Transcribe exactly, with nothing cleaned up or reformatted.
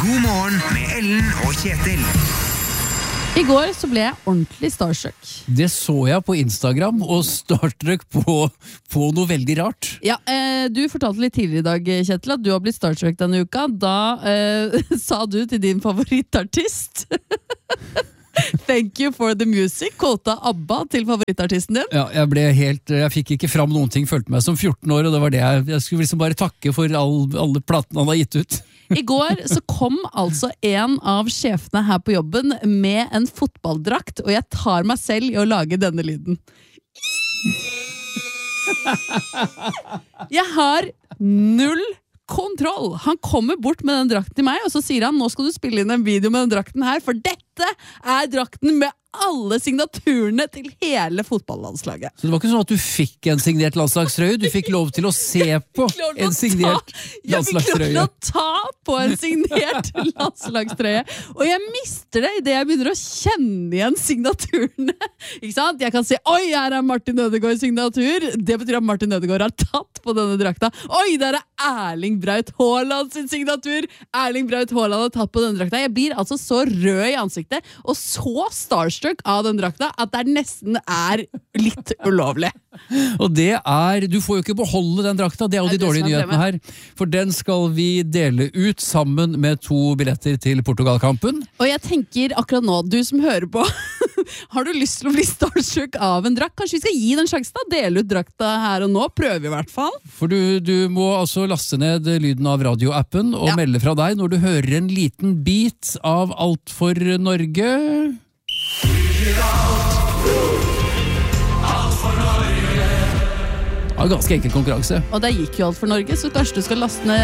God morgen med Ellen og Kjetil. I går så ble jeg ordentlig starstruck. Det så jeg på Instagram, og starstruck på, på noe veldig rart. Ja, eh, Du fortalte litt tidligere i dag, Kjetil, at du har blitt starstruck denne uka. Da eh, sa du til din favorittartist Thank you for the music, kåta ABBA til favorittartisten din. Ja, jeg ble helt, jeg fikk ikke fram noen ting, følte meg som fjorten år, og det var det jeg, jeg skulle liksom bare takke for all, alle platene han har gitt ut. I går så kom altså en av sjefene her på jobben med en fotballdrakt, og jeg tar meg selv i å lage denne lyden. Jeg har null kontroll. Han kommer bort med den drakten til meg, og så sier han, nå skal du spille inn en video med den drakten her, for dette er drakten med alle signaturene til hele fotballandslaget. Så det var ikke sånn at du fikk en signert landslagstrøye, du fikk lov til å se på en signert landslagstrøye. Jeg fikk lov til å ta på en signert landslagstrøye, og jeg mister det i det jeg begynner å kjenne igjen signaturene. Ikke sant? Jeg kan si, oi, her er Martin Ødegaards signatur. Det betyr at Martin Ødegaard har tatt på denne drakta. Oi, der er Erling Braut Haaland sin signatur. Erling Braut Haaland har tatt på denne drakta. Jeg blir altså så rød i ansiktet, og så starstruck av den drakta at det nesten er litt ulovlig. Og det er, du får jo ikke beholde den drakta, det er jo de dårlige nyhetene her. For den skal vi dele ut sammen med to billetter til Portugal-kampen. Og jeg tenker akkurat nå, du som hører på, har du lyst til å bli starstruck av en drakt? Kanskje vi skal gi den sjansen da, dele ut drakta her og nå, prøve i hvert fall. For du, du må altså laste ned lyden av radioappen og ja. Melde fra deg når du hører en liten bit av Alt for Norge. Ja, ganske enkel konkurranse. Og det gikk jo Alt for Norge, så kanskje du skal laste ned